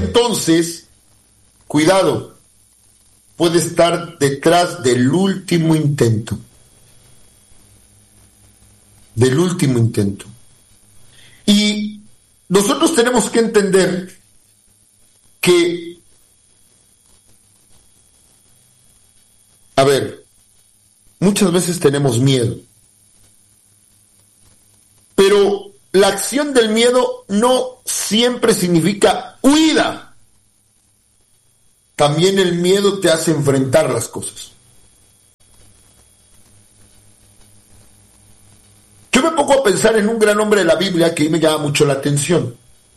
entonces, cuidado, puede estar detrás del último intento. Del último intento. Y nosotros tenemos que entender que, a ver, muchas veces tenemos miedo, pero la acción del miedo no siempre significa huida. También el miedo te hace enfrentar las cosas. Yo me pongo a pensar en un gran hombre de la Biblia que a mí me llama mucho la atención.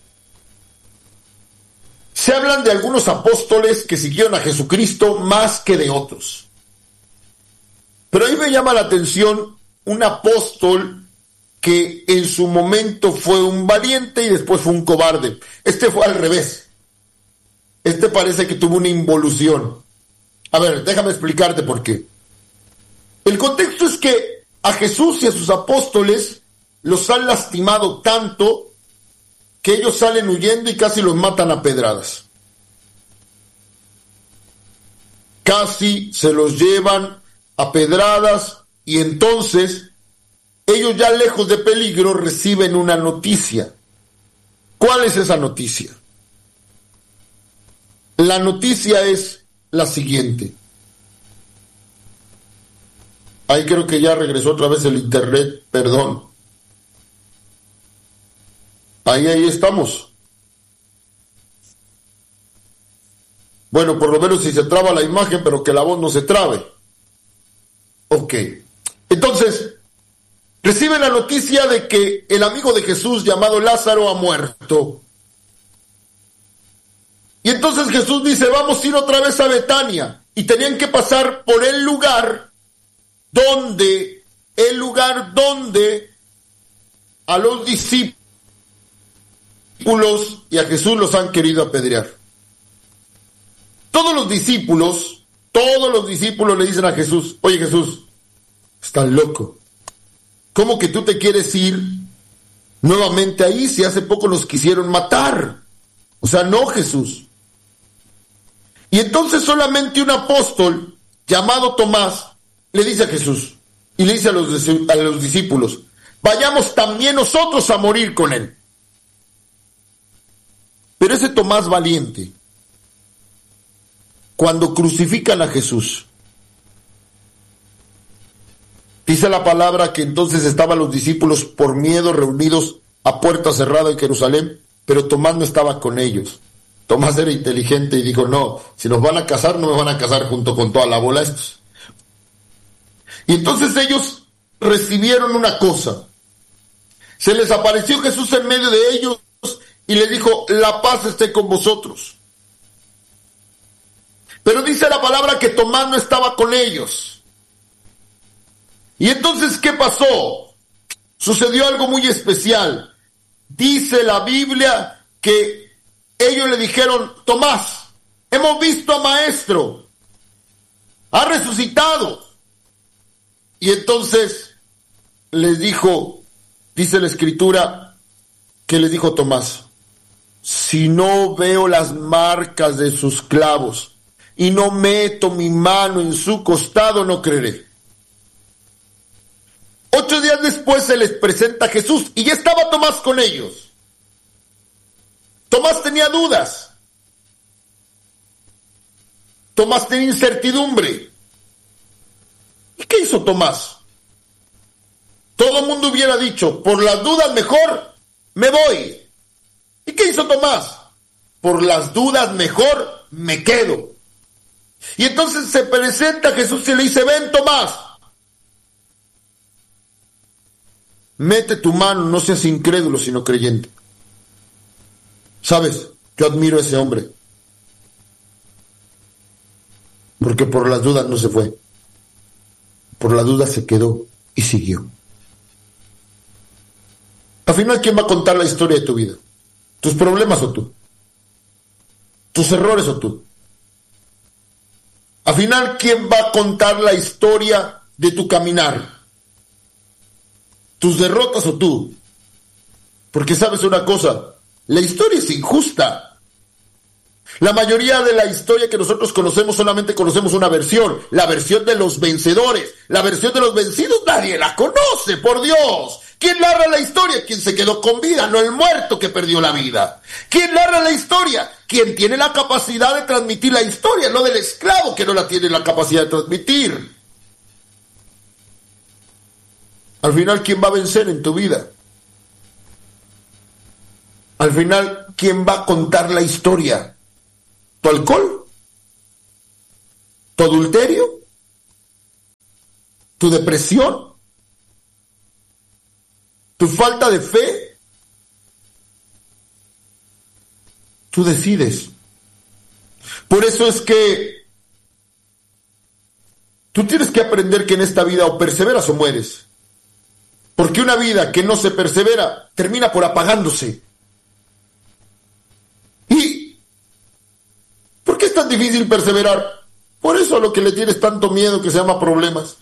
Se hablan de algunos apóstoles que siguieron a Jesucristo más que de otros. Pero a mí me llama la atención un apóstol que en su momento fue un valiente y después fue un cobarde. Este fue al revés. Este parece que tuvo una involución. A ver, déjame explicarte por qué. El contexto es que a Jesús y a sus apóstoles los han lastimado tanto que ellos salen huyendo y casi los matan a pedradas. Casi se los llevan a pedradas y entonces ellos, ya lejos de peligro, reciben una noticia. ¿Cuál es esa noticia? La noticia es la siguiente. Ahí creo que ya regresó otra vez el internet, perdón. Ahí estamos. Bueno, por lo menos si se traba la imagen, pero que la voz no se trabe. Ok. Entonces, recibe la noticia de que el amigo de Jesús llamado Lázaro ha muerto. Y entonces Jesús dice, vamos a ir otra vez a Betania. Y tenían que pasar por el lugar donde a los discípulos y a Jesús los han querido apedrear. Todos los discípulos le dicen a Jesús, oye Jesús, estás loco. ¿Cómo que tú te quieres ir nuevamente ahí si hace poco los quisieron matar? O sea, no, Jesús. Y entonces solamente un apóstol llamado Tomás le dice a Jesús y le dice a los discípulos, vayamos también nosotros a morir con él. Pero ese Tomás valiente, cuando crucifican a Jesús, dice la palabra que entonces estaban los discípulos por miedo reunidos a puerta cerrada en Jerusalén, pero Tomás no estaba con ellos. Tomás era inteligente y dijo, no, si nos van a casar, no me van a casar junto con toda la bola estos. Y entonces ellos recibieron una cosa. Se les apareció Jesús en medio de ellos y les dijo, la paz esté con vosotros. Pero dice la palabra que Tomás no estaba con ellos. Y entonces, ¿qué pasó? Sucedió algo muy especial. Dice la Biblia que ellos le dijeron, Tomás, hemos visto a Maestro, ha resucitado. Y entonces les dijo, dice la Escritura, que les dijo Tomás, si no veo las marcas de sus clavos y no meto mi mano en su costado, no creeré. 8 días después se les presenta Jesús y ya estaba Tomás con ellos. Tomás tenía dudas. Tomás tenía incertidumbre. ¿Y qué hizo Tomás? Todo el mundo hubiera dicho, por las dudas mejor me voy. ¿Y qué hizo Tomás? Por las dudas mejor me quedo. Y entonces se presenta Jesús y le dice, ven Tomás, mete tu mano, no seas incrédulo sino creyente. ¿Sabes? Yo admiro a ese hombre, porque por las dudas no se fue, por las dudas se quedó y siguió. Al final, ¿quién va a contar la historia de tu vida? ¿Tus problemas o tú? ¿Tus errores o tú? Al final, ¿quién va a contar la historia de tu caminar? ¿Tus derrotas o tú? Porque sabes una cosa, la historia es injusta. La mayoría de la historia que nosotros conocemos solamente conocemos una versión, la versión de los vencedores. La versión de los vencidos nadie la conoce, por Dios. ¿Quién narra la historia? Quien se quedó con vida, no el muerto que perdió la vida. ¿Quién narra la historia? Quien tiene la capacidad de transmitir la historia, no del esclavo que no la tiene la capacidad de transmitir. Al final, ¿quién va a vencer en tu vida? Al final, ¿quién va a contar la historia? ¿Tu alcohol? ¿Tu adulterio? ¿Tu depresión? ¿Tu falta de fe? Tú decides. Por eso es que tú tienes que aprender que en esta vida o perseveras o mueres. Porque una vida que no se persevera termina por apagándose. ¿Y por qué es tan difícil perseverar? Por eso a lo que le tienes tanto miedo, que se llama problemas.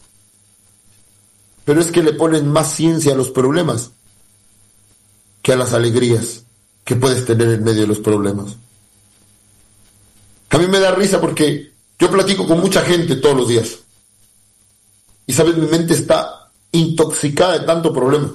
Pero es que le ponen más ciencia a los problemas que a las alegrías que puedes tener en medio de los problemas. A mí me da risa porque yo platico con mucha gente todos los días. Y sabes, mi mente está intoxicada de tanto problema.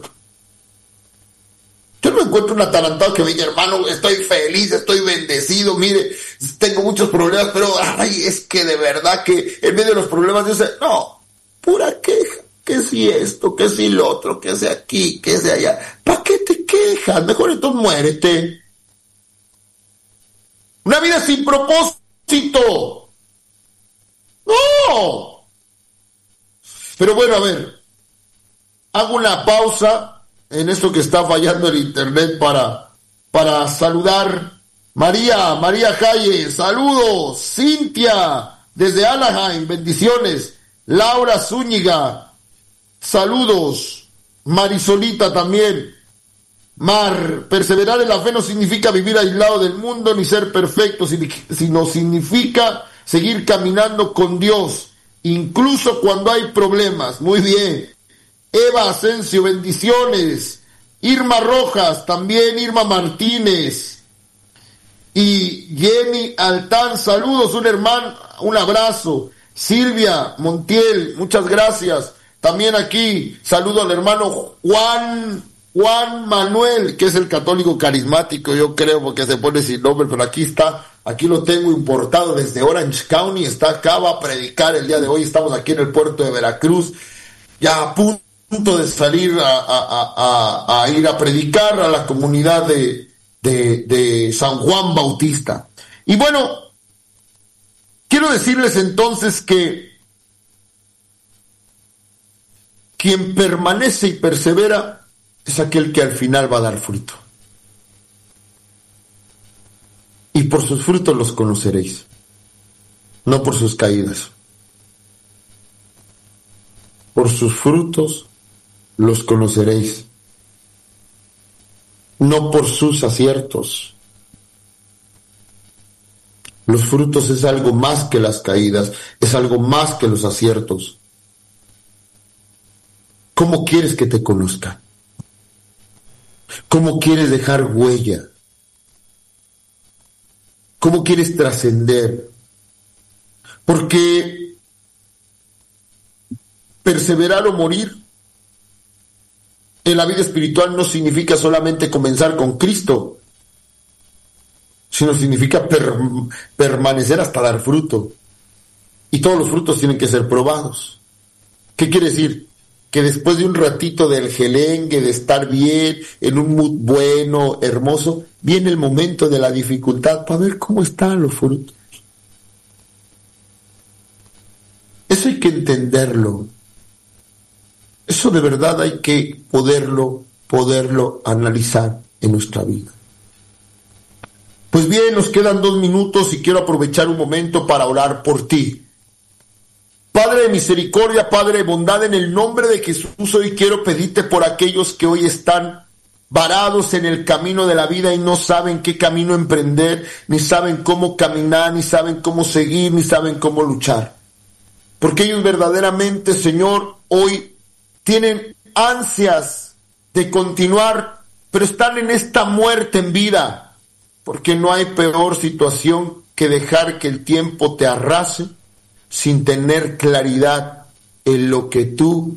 Yo no encuentro un atarantado que me diga, hermano, estoy feliz, estoy bendecido, mire, tengo muchos problemas, pero ay, es que de verdad que en medio de los problemas yo sé, no, pura queja. Que si esto, que si lo otro, que sea aquí, que sea allá. ¿Para qué te quejas? Mejor entonces muérete. Una vida sin propósito. No. Pero bueno, a ver. Hago una pausa en esto que está fallando el internet para saludar. María Calle, saludos. Cintia, desde Anaheim, bendiciones. Laura Zúñiga, saludos. Marisolita también. Mar, perseverar en la fe no significa vivir aislado del mundo ni ser perfecto, sino significa seguir caminando con Dios, incluso cuando hay problemas. Muy bien. Eva Asensio, bendiciones. Irma Rojas, también Irma Martínez. Y Jenny Altán, saludos, un abrazo. Silvia Montiel, muchas gracias. También aquí saludo al hermano Juan Manuel, que es el católico carismático, yo creo, porque se pone sin nombre, pero aquí está, aquí lo tengo importado desde Orange County, está acá, va a predicar el día de hoy, estamos aquí en el puerto de Veracruz, ya a punto de salir a ir a predicar a la comunidad de San Juan Bautista. Y bueno, quiero decirles entonces que quien permanece y persevera es aquel que al final va a dar fruto. Y por sus frutos los conoceréis, no por sus caídas. Por sus frutos los conoceréis, no por sus aciertos. Los frutos es algo más que las caídas, es algo más que los aciertos. ¿Cómo quieres que te conozcan? ¿Cómo quieres dejar huella? ¿Cómo quieres trascender? Porque perseverar o morir en la vida espiritual no significa solamente comenzar con Cristo, sino significa permanecer hasta dar fruto. Y todos los frutos tienen que ser probados. ¿Qué quiere decir? Que después de un ratito del gelengue, de estar bien, en un mood bueno, hermoso, viene el momento de la dificultad para ver cómo están los frutos. Eso hay que entenderlo. Eso de verdad hay que poderlo analizar en nuestra vida. Pues bien, nos quedan 2 minutos y quiero aprovechar un momento para orar por ti. Padre de misericordia, Padre de bondad, en el nombre de Jesús hoy quiero pedirte por aquellos que hoy están varados en el camino de la vida y no saben qué camino emprender, ni saben cómo caminar, ni saben cómo seguir, ni saben cómo luchar. Porque ellos verdaderamente, Señor, hoy tienen ansias de continuar, pero están en esta muerte en vida. porque no hay peor situación que dejar que el tiempo te arrase sin tener claridad en lo que tú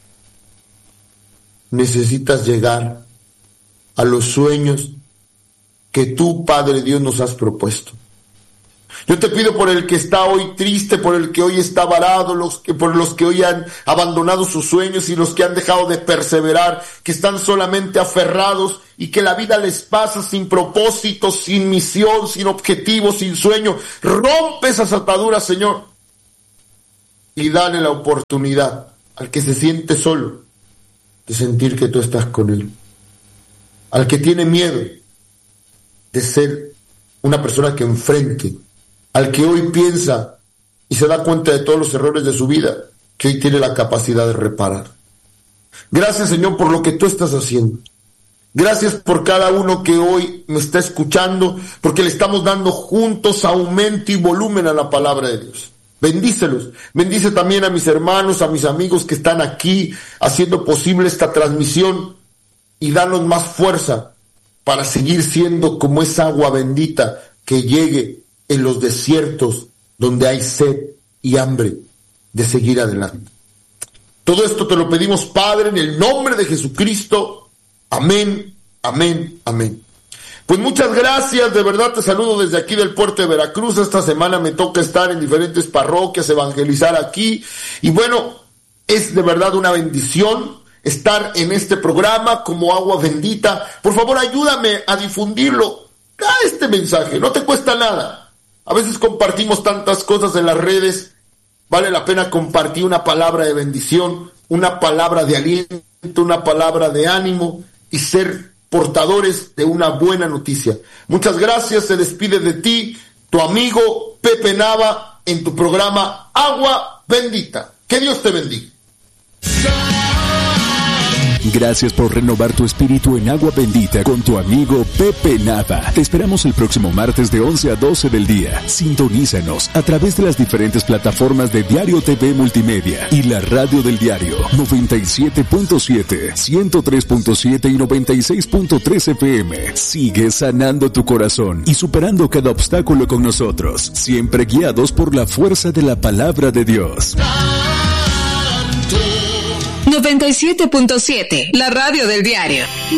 necesitas llegar, a los sueños que tú, Padre Dios, nos has propuesto. Yo te pido por el que está hoy triste, por el que hoy está varado, por los que hoy han abandonado sus sueños y los que han dejado de perseverar, que están solamente aferrados y que la vida les pasa sin propósito, sin misión, sin objetivo, sin sueño. Rompe esas ataduras, Señor, y dale la oportunidad al que se siente solo de sentir que tú estás con él, al que tiene miedo de ser una persona que enfrente, al que hoy piensa y se da cuenta de todos los errores de su vida, que hoy tiene la capacidad de reparar. Gracias, Señor, por lo que tú estás haciendo. Gracias por cada uno que hoy me está escuchando, porque le estamos dando juntos aumento y volumen a la palabra de Dios. Bendícelos. Bendice también a mis hermanos, a mis amigos que están aquí haciendo posible esta transmisión, y danos más fuerza para seguir siendo como esa agua bendita que llegue en los desiertos donde hay sed y hambre de seguir adelante. Todo esto te lo pedimos, Padre, en el nombre de Jesucristo. Amén, amén, amén. Pues muchas gracias, de verdad te saludo desde aquí del puerto de Veracruz. Esta semana me toca estar en diferentes parroquias, evangelizar aquí. Y bueno, es de verdad una bendición estar en este programa como agua bendita. Por favor, ayúdame a difundirlo. Da este mensaje, no te cuesta nada. A veces compartimos tantas cosas en las redes. Vale la pena compartir una palabra de bendición, una palabra de aliento, una palabra de ánimo y ser portadores de una buena noticia. Muchas gracias, se despide de ti tu amigo Pepe Nava en tu programa Agua Bendita. Que Dios te bendiga. Gracias por renovar tu espíritu en Agua Bendita con tu amigo Pepe Nava. Te esperamos el próximo martes de 11 a 12 del día. Sintonízanos a través de las diferentes plataformas de Diario TV Multimedia y la radio del diario 97.7, 103.7 y 96.3 FM. Sigue sanando tu corazón y superando cada obstáculo con nosotros, siempre guiados por la fuerza de la palabra de Dios. 97.7, la radio del diario.